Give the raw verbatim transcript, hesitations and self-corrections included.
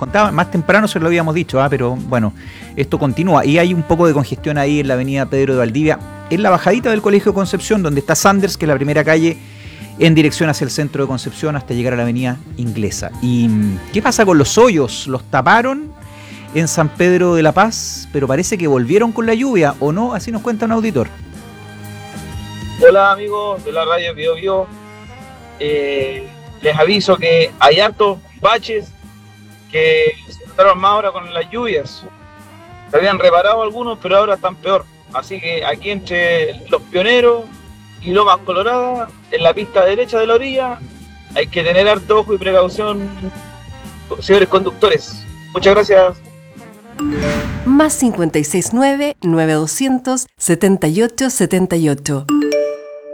contaba, más temprano se lo habíamos dicho, ¿ah? Pero bueno, esto continúa. Y hay un poco de congestión ahí en la avenida Pedro de Valdivia, en la bajadita del Colegio Concepción, donde está Sanders, que es la primera calle, en dirección hacia el centro de Concepción, hasta llegar a la avenida Inglesa. ¿Y qué pasa con los hoyos? ¿Los taparon en San Pedro de la Paz? Pero parece que volvieron con la lluvia, ¿o no? Así nos cuenta un auditor. Hola amigos de la radio Bio Bio. Eh, les aviso que hay hartos baches que se notaron más ahora con las lluvias. Se habían reparado algunos, pero ahora están peor. Así que aquí entre Los Pioneros y Lomas Coloradas, en la pista derecha de la orilla, hay que tener harto ojo y precaución, señores conductores. Muchas gracias. Más cincuenta y seis nueve, nueve doscientos, setenta y ocho setenta y ocho.